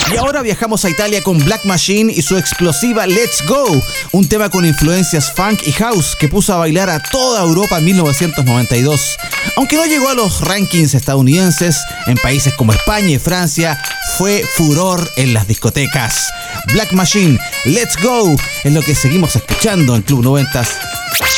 Y ahora viajamos a Italia con Black Machine y su explosiva Let's Go, un tema con influencias funk y house que puso a bailar a toda Europa en 1992. Aunque no llegó a los rankings estadounidenses, en países como España y Francia fue furor en las discotecas. Black Machine, Let's Go, es lo que seguimos escuchando en Club 90s.